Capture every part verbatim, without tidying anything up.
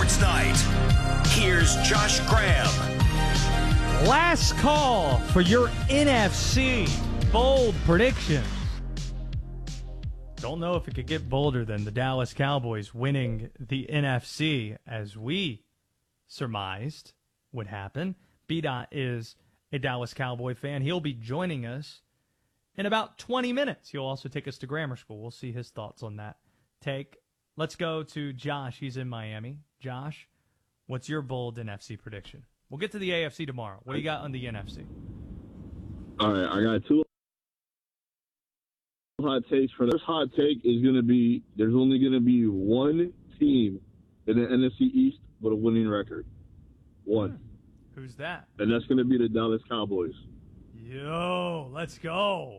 Sports Night. Here's Josh Graham. Last call for your N F C bold predictions. Don't know if it could get bolder than the Dallas Cowboys winning the N F C, as we surmised would happen. B-Dot is a Dallas Cowboy fan. He'll be joining us in about twenty minutes. He'll also take us to grammar school. We'll see his thoughts on that take. Let's go to Josh. He's in Miami. Josh, what's your bold N F C prediction? We'll get to the A F C tomorrow. What do you got on the N F C? All right, I got two hot takes. For the first hot take is going to be there's only going to be one team in the N F C East with a winning record. One. Who's that? And that's going to be the Dallas Cowboys. Yo, let's go.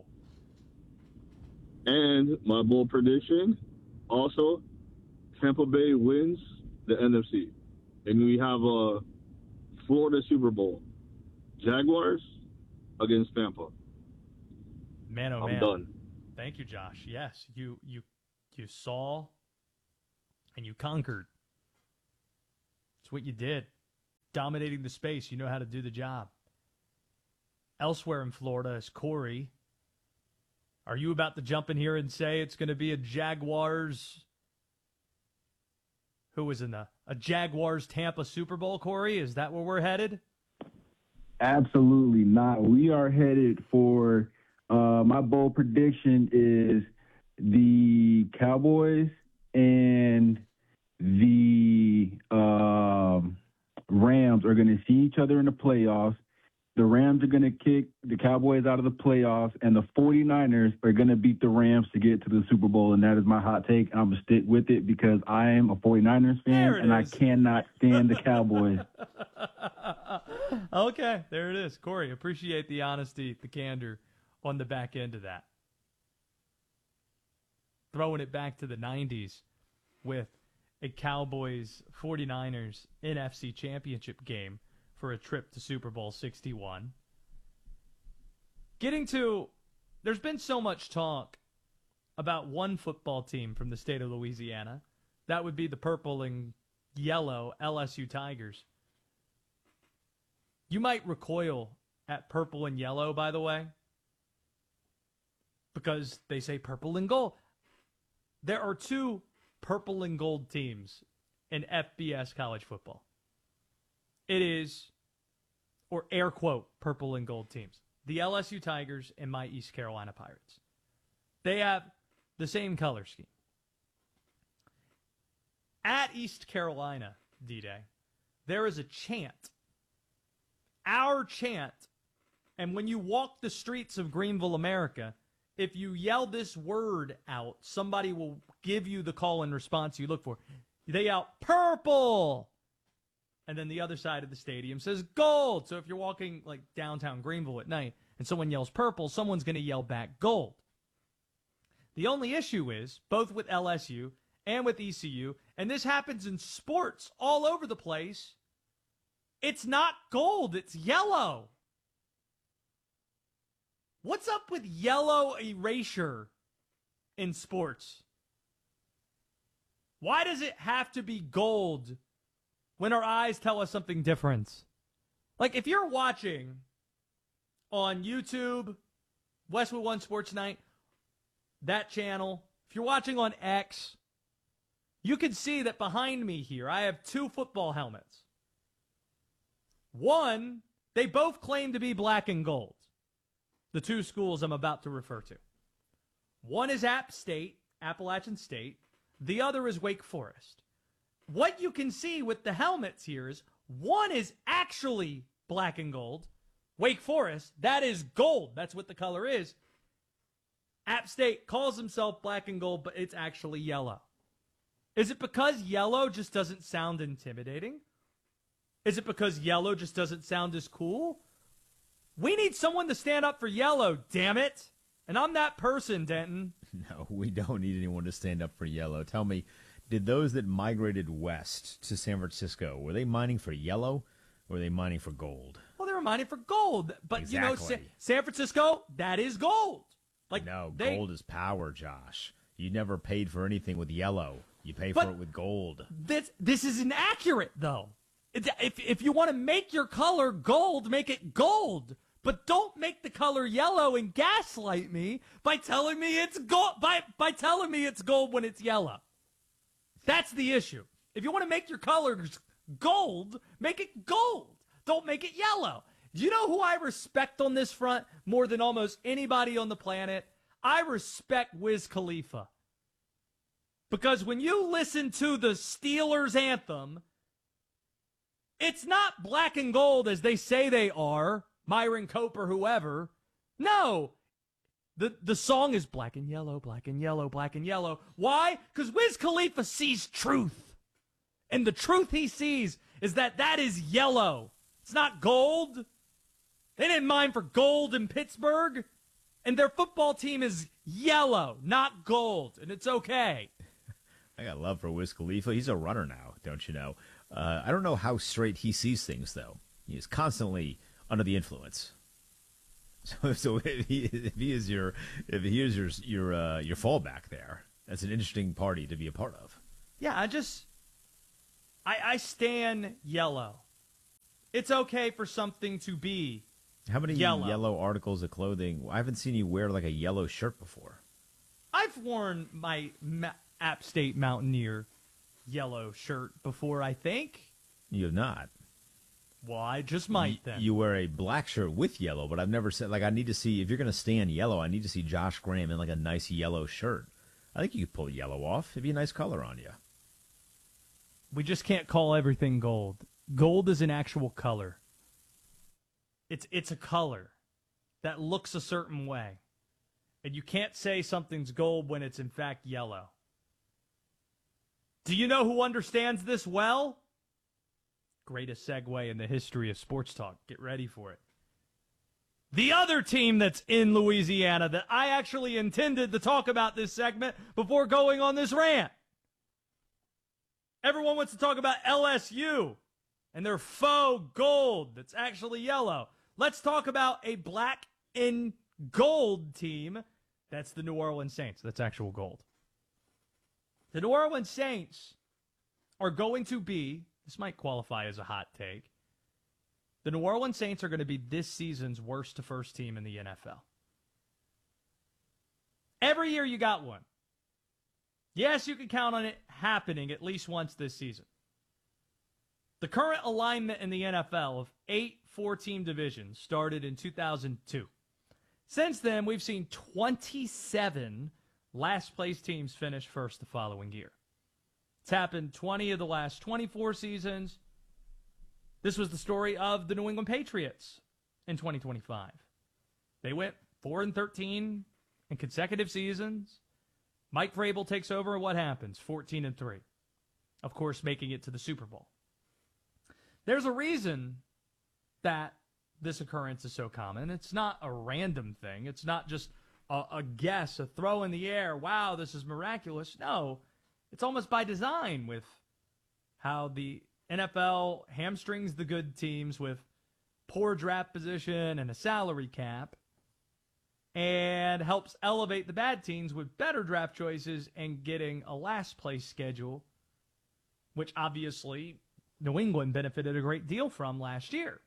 And my bold prediction, also, Tampa Bay wins the N F C. And we have a Florida Super Bowl. Jaguars against Tampa. Man, oh I'm man. done. Thank you, Josh. Yes, you you you saw and you conquered. It's what you did. Dominating the space. You know how to do the job. Elsewhere in Florida is Corey. Are you about to jump in here and say it's going to be a Jaguars? Who was in the a Jaguars Tampa Super Bowl, Corey? Is that where we're headed? Absolutely not. We are headed for uh, my bold prediction is the Cowboys and the um, Rams are going to see each other in the playoffs. The Rams are going to kick the Cowboys out of the playoffs, and the 49ers are going to beat the Rams to get to the Super Bowl, and that is my hot take. I'm going to stick with it because I am a 49ers fan, and is. I cannot stand the Cowboys. Okay, there it is. Corey, appreciate the honesty, the candor on the back end of that. Throwing it back to the nineties with a Cowboys 49ers N F C Championship game for a trip to Super Bowl sixty-one. Getting to, there's been so much talk about one football team from the state of Louisiana. That would be the purple and yellow L S U Tigers. You might recoil at purple and yellow, by the way, because they say purple and gold. There are two purple and gold teams in F B S college football. It is, or air quote, purple and gold teams. The L S U Tigers and my East Carolina Pirates. They have the same color scheme. At East Carolina, D-Day, there is a chant. Our chant. And when you walk the streets of Greenville, America, if you yell this word out, somebody will give you the call and response you look for. They yell, purple! And then the other side of the stadium says gold. So if you're walking like downtown Greenville at night and someone yells purple, someone's going to yell back gold. The only issue is, both with L S U and with E C U, and this happens in sports all over the place, it's not gold, it's yellow. What's up with yellow erasure in sports? Why does it have to be gold when our eyes tell us something different? Like, if you're watching on YouTube, Westwood One Sports Night, that channel, if you're watching on X, you can see that behind me here, I have two football helmets. One, they both claim to be black and gold. The two schools I'm about to refer to. One is App State, Appalachian State. The other is Wake Forest. What you can see with the helmets here is one is actually black and gold. Wake Forest, that is gold. That's what the color is. App State calls himself black and gold, but it's actually yellow. Is it because yellow just doesn't sound intimidating? Is it because yellow just doesn't sound as cool? We need someone to stand up for yellow, damn it. And I'm that person, Denton. No, we don't need anyone to stand up for yellow. Tell me, did those that migrated west to San Francisco, were they mining for yellow or were they mining for gold? Well, they were mining for gold. But, exactly. you know, Sa- San Francisco, that is gold. Like No, they, gold is power, Josh. You never paid for anything with yellow. You pay But for it with gold. This this is inaccurate, though. It's, if if you want to make your color gold, make it gold. But don't make the color yellow and gaslight me by telling me it's gold by by telling me it's gold when it's yellow. That's the issue. If you want to make your colors gold, make it gold. Don't make it yellow. Do you know who I respect on this front more than almost anybody on the planet? I respect Wiz Khalifa. Because when you listen to the Steelers anthem, it's not black and gold as they say they are, Myron Cope or whoever. No. The, the song is black and yellow, black and yellow, black and yellow. Why? Because Wiz Khalifa sees truth. And the truth he sees is that that is yellow. It's not gold. They didn't mind for gold in Pittsburgh. And their football team is yellow, not gold. And it's okay. I got love for Wiz Khalifa. He's a runner now, don't you know? Uh, I don't know how straight he sees things, though. He is constantly under the influence. So, so if he, if he is your if he is your your uh, your fallback there, that's an interesting party to be a part of. Yeah, I just I I stand yellow. It's okay for something to be How many yellow, yellow articles of clothing? I haven't seen you wear like a yellow shirt before. I've worn my Ma- App State Mountaineer yellow shirt before, I think. You have not. Well, I just might then. You wear a black shirt with yellow, but I've never said, like, I need to see, if you're going to stand yellow, I need to see Josh Graham in, like, a nice yellow shirt. I think you could pull yellow off. It'd be a nice color on you. We just can't call everything gold. Gold is an actual color. It's it's a color that looks a certain way. And you can't say something's gold when it's in fact yellow. Do you know who understands this well? Greatest segue in the history of sports talk. Get ready for it. The other team that's in Louisiana that I actually intended to talk about this segment before going on this rant. Everyone wants to talk about L S U and their faux gold that's actually yellow. Let's talk about a black and gold team. That's the New Orleans Saints. That's actual gold. The New Orleans Saints are going to be, this might qualify as a hot take, the New Orleans Saints are going to be this season's worst to first team in the N F L. Every year you got one. Yes, you can count on it happening at least once this season. The current alignment in the N F L of eight four-team divisions started in two thousand two. Since then, we've seen twenty-seven last-place teams finish first the following year. It's happened twenty of the last twenty-four seasons. This was the story of the New England Patriots in twenty twenty-five. They went four and thirteen in consecutive seasons. Mike Vrabel takes over, and what happens? fourteen and three. Of course, making it to the Super Bowl. There's a reason that this occurrence is so common. It's not a random thing. It's not just a, a guess, a throw in the air. Wow, this is miraculous. No, it's almost by design with how the N F L hamstrings the good teams with poor draft position and a salary cap, and helps elevate the bad teams with better draft choices and getting a last place schedule, which obviously New England benefited a great deal from last year.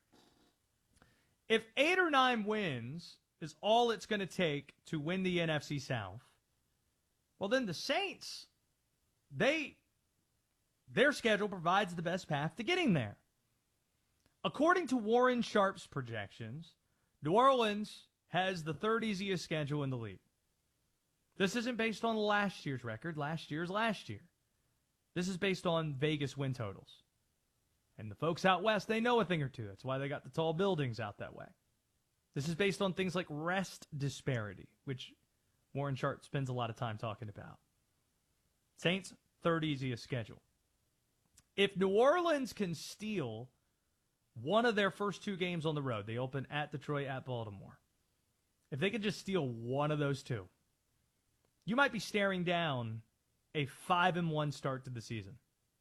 If eight or nine wins is all it's going to take to win the N F C South, well, then the Saints, they their schedule provides the best path to getting there. According to Warren Sharp's projections, New Orleans has the third easiest schedule in the league. This isn't based on last year's record. Last year's last year. This is based on Vegas win totals. And the folks out west, they know a thing or two. That's why they got the tall buildings out that way. This is based on things like rest disparity, which Warren Sharp spends a lot of time talking about. Saints, third easiest schedule. If New Orleans can steal one of their first two games on the road, they open at Detroit, at Baltimore. If they could just steal one of those two, you might be staring down a five and one start to the season.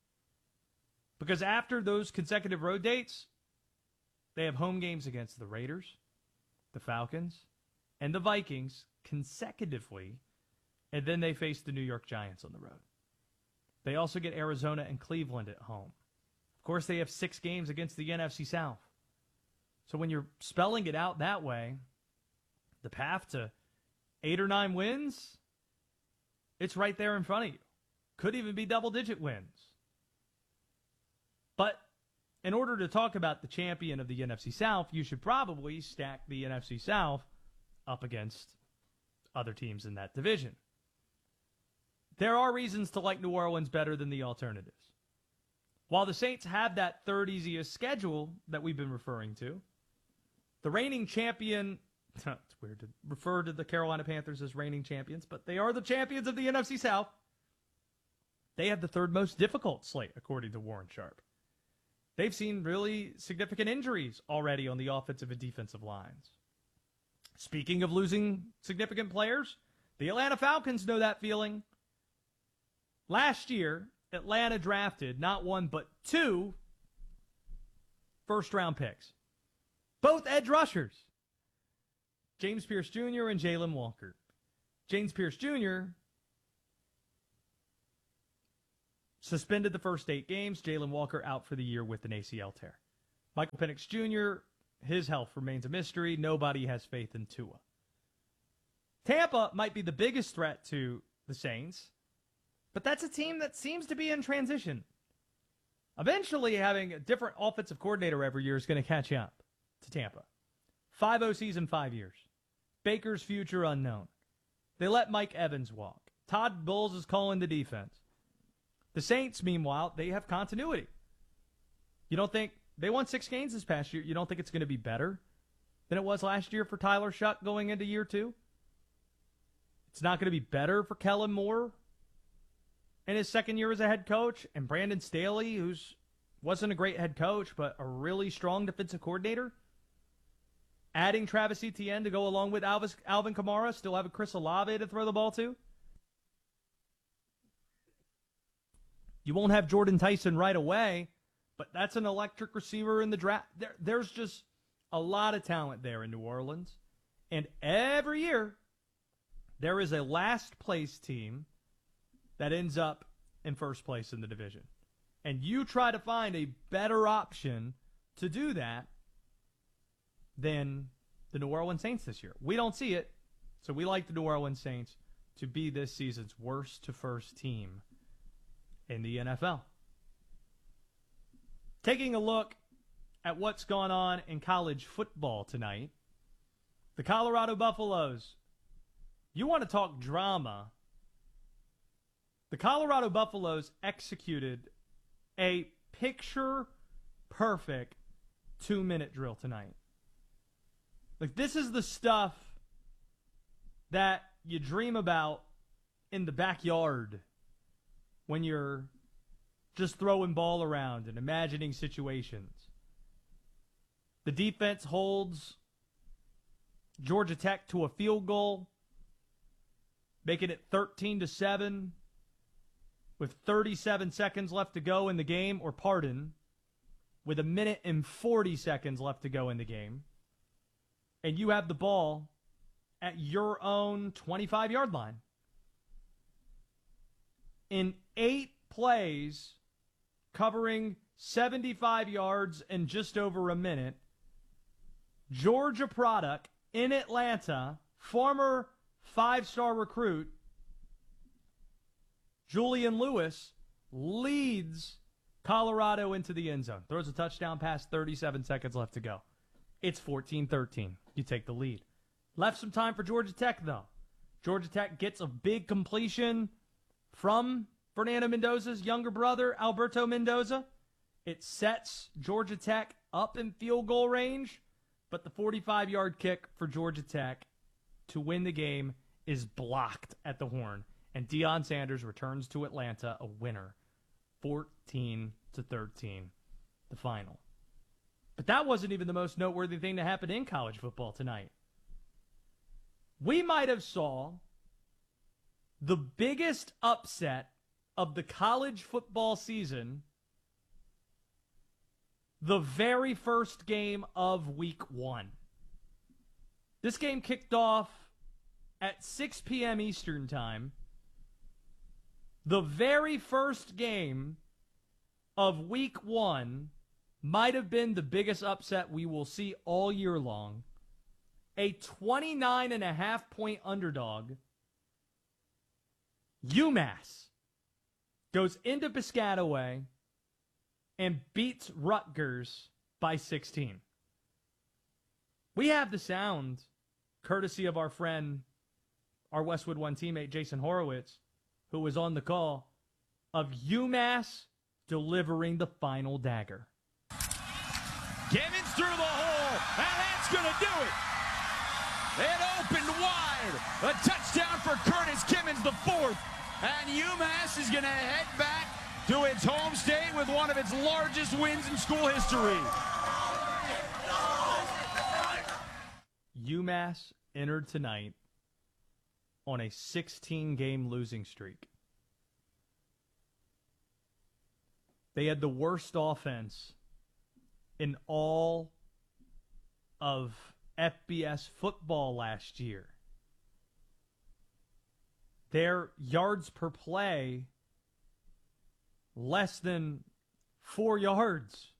Because after those consecutive road dates, they have home games against the Raiders, the Falcons, and the Vikings consecutively, and then they face the New York Giants on the road. They also get Arizona and Cleveland at home. Of course, they have six games against the N F C South. So when you're spelling it out that way, the path to eight or nine wins, it's right there in front of you. Could even be double-digit wins. But in order to talk about the champion of the N F C South, you should probably stack the N F C South up against other teams in that division. There are reasons to like New Orleans better than the alternatives. While the Saints have that third easiest schedule that we've been referring to, the reigning champion, it's weird to refer to the Carolina Panthers as reigning champions, but they are the champions of the N F C South. They have the third most difficult slate, according to Warren Sharp. They've seen really significant injuries already on the offensive and defensive lines. Speaking of losing significant players, the Atlanta Falcons know that feeling. Last year, Atlanta drafted not one but two first-round picks. Both edge rushers. James Pierce Junior and Jalen Walker. James Pierce Junior suspended the first eight games. Jalen Walker out for the year with an A C L tear. Michael Penix Junior, his health remains a mystery. Nobody has faith in Tua. Tampa might be the biggest threat to the Saints, but that's a team that seems to be in transition. Eventually, having a different offensive coordinator every year is going to catch up to Tampa. Five O Cs in five years. Baker's future unknown. They let Mike Evans walk. Todd Bowles is calling the defense. The Saints, meanwhile, they have continuity. You don't think they won six games this past year? You don't think it's going to be better than it was last year for Tyler Shuck going into year two? It's not going to be better for Kellen Moore in his second year as a head coach, and Brandon Staley, who's wasn't a great head coach, but a really strong defensive coordinator. Adding Travis Etienne to go along with Alvis, Alvin Kamara, still having Chris Olave to throw the ball to. You won't have Jordan Tyson right away, but that's an electric receiver in the draft. There, there's just a lot of talent there in New Orleans. And every year, there is a last place team that ends up in first place in the division. And you try to find a better option to do that than the New Orleans Saints this year. We don't see it, so we like the New Orleans Saints to be this season's worst to first team in the N F L. Taking a look at what's gone on in college football tonight, the Colorado Buffaloes. You want to talk drama? The Colorado Buffaloes executed a picture-perfect two-minute drill tonight. Like, this is the stuff that you dream about in the backyard when you're just throwing ball around and imagining situations. The defense holds Georgia Tech to a field goal, making it thirteen to seven with thirty-seven seconds left to go in the game, or pardon, with a minute and forty seconds left to go in the game. And you have the ball at your own twenty-five-yard line. In eight plays, covering seventy-five yards in just over a minute, Georgia product in Atlanta, former five-star recruit, Julian Lewis, leads Colorado into the end zone. Throws a touchdown pass, thirty-seven seconds left to go. It's fourteen thirteen. You take the lead. Left some time for Georgia Tech, though. Georgia Tech gets a big completion from Fernando Mendoza's younger brother, Alberto Mendoza. It sets Georgia Tech up in field goal range, but the forty-five-yard kick for Georgia Tech to win the game is blocked at the horn, and Deion Sanders returns to Atlanta a winner, fourteen to thirteen, the final. But that wasn't even the most noteworthy thing to happen in college football tonight. We might have saw the biggest upset of the college football season the very first game of week one. This game kicked off at six p.m. Eastern time The very first game of week one might have been the biggest upset we will see all year long. A twenty-nine and a half point underdog, UMass, goes into Piscataway and beats Rutgers by sixteen. We have the sound, courtesy of our friend, our Westwood One teammate, Jason Horowitz, who was on the call, of UMass delivering the final dagger. Gibbons through the hole, and that's going to do it. It opened wide. A touchdown for Curtis Gibbons, the fourth. And UMass is going to head back to its home state with one of its largest wins in school history. UMass entered tonight on a sixteen-game losing streak. They had the worst offense in all of F B S football last year. Their yards per play, less than four yards.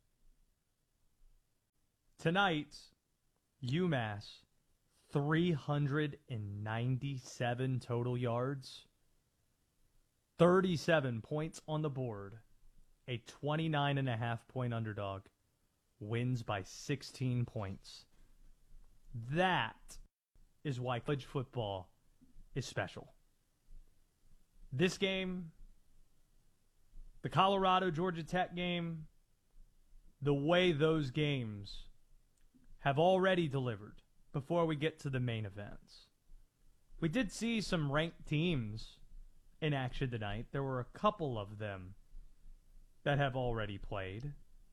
Tonight, UMass, three hundred ninety-seven total yards, thirty-seven points on the board, a twenty-nine and a half point underdog, wins by sixteen points. That is why college football is special. This game, the Colorado-Georgia Tech game, the way those games have already delivered before we get to the main events. We did see some ranked teams in action tonight. There were a couple of them that have already played.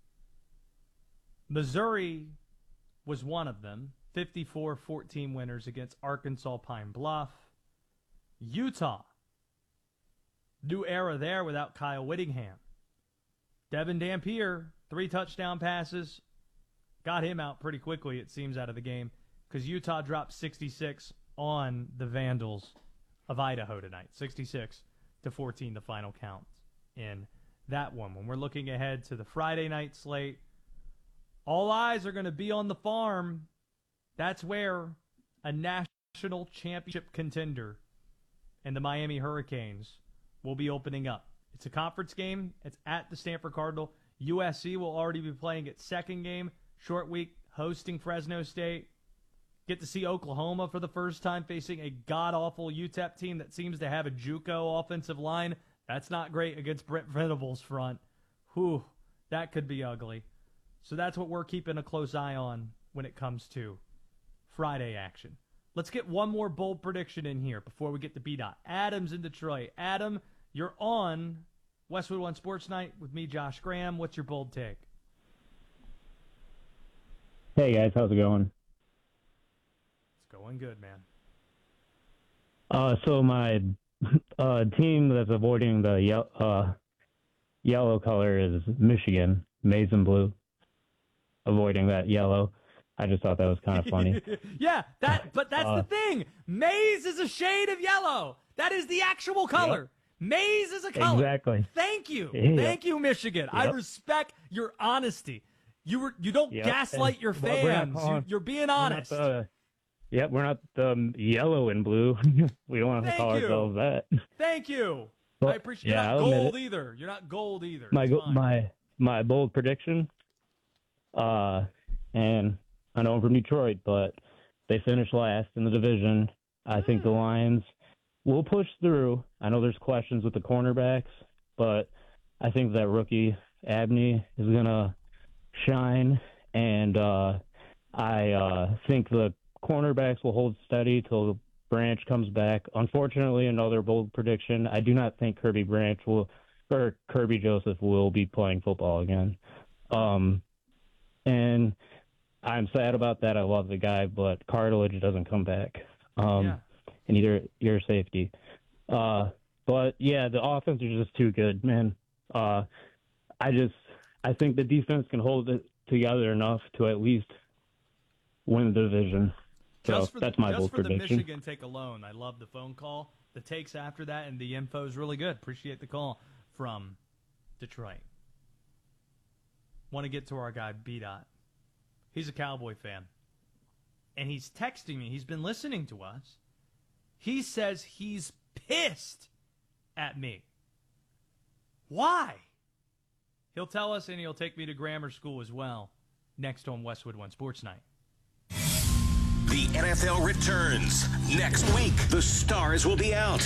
Missouri was one of them, fifty-four fourteen winners against Arkansas Pine Bluff. Utah, new era there without Kyle Whittingham. Devin Dampier, three touchdown passes, got him out pretty quickly, it seems, out of the game, because Utah dropped sixty-six on the Vandals of Idaho tonight. sixty-six to fourteen, the final count in that one. When we're looking ahead to the Friday night slate, all eyes are going to be on the farm. That's where a national championship contender and the Miami Hurricanes will be opening up. It's a conference game. It's at the Stanford Cardinal. U S C will already be playing its second game. Short week hosting Fresno State. Get to see Oklahoma for the first time facing a god-awful U T E P team that seems to have a JUCO offensive line. That's not great against Brent Venables' front. Whew, that could be ugly. So that's what we're keeping a close eye on when it comes to Friday action. Let's get one more bold prediction in here before we get to B-Dot. Adam's in Detroit. Adam, you're on Westwood One Sports Night with me, Josh Graham. What's your bold take? Hey, guys. How's it going? It's going good, man. Uh, so my uh, team that's avoiding the ye- uh, yellow color is Michigan, maize and blue, avoiding that yellow. I just thought that was kind of funny. yeah, that. But that's uh, the thing. Maize is a shade of yellow. That is the actual color. Yep. Maize is a color. Exactly. Thank you. Yep. Thank you, Michigan. Yep. I respect your honesty. You were you don't Yep. gaslight And, your well, we're not fans. calling- you, you're being We're not honest. the- Yep, we're not the um, yellow and blue. We don't want to Thank call you. ourselves that. Thank you. Well, I appreciate. yeah, You're I'll not admit gold it. either. You're not gold either. My It's go- fine. my my bold prediction. Uh, and I know I'm from Detroit, but they finished last in the division. I think the Lions will push through. I know there's questions with the cornerbacks, but I think that rookie Abney is gonna shine, and uh, I uh, think the cornerbacks will hold steady till Branch comes back. Unfortunately, another bold prediction. I do not think Kirby Branch will, or Kirby Joseph will be playing football again. Um, and I'm sad about that. I love the guy, but cartilage doesn't come back. Um, Yeah. and either your safety. Uh, but yeah, the offense is just too good, man. Uh, I just, I think the defense can hold it together enough to at least win the division. So Just for that's the, my just bold for the prediction. Michigan take alone, I love the phone call. the takes after that and the info is really good. Appreciate the call from Detroit. Want to get to our guy, B-Dot. He's a Cowboy fan. And he's texting me. He's been listening to us. He says he's pissed at me. Why? He'll tell us, and he'll take me to grammar school as well next on Westwood One Sports Night. The N F L returns next week. The stars will be out.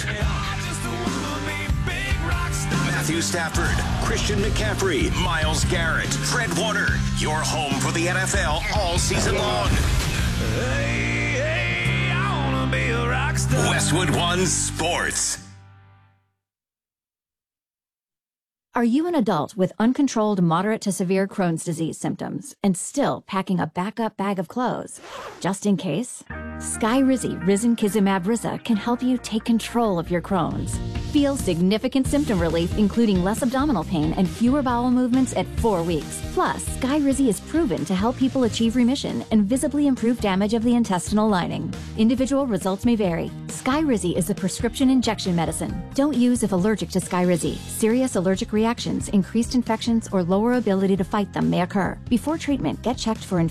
Matthew Stafford, Christian McCaffrey, Myles Garrett, Fred Warner. Your home for the N F L all season long. Hey, hey, I wanna be a rock star. Westwood One Sports. Are you an adult with uncontrolled moderate to severe Crohn's disease symptoms and still packing a backup bag of clothes? Just in case? Skyrizi Risankizumab Riza can help you take control of your Crohn's. Feel significant symptom relief, including less abdominal pain and fewer bowel movements at four weeks. Plus, Skyrizi is proven to help people achieve remission and visibly improve damage of the intestinal lining. Individual results may vary. Skyrizi is a prescription injection medicine. Don't use if allergic to Skyrizi. Serious allergic reactions, increased infections, or lower ability to fight them may occur. Before treatment, get checked for infections.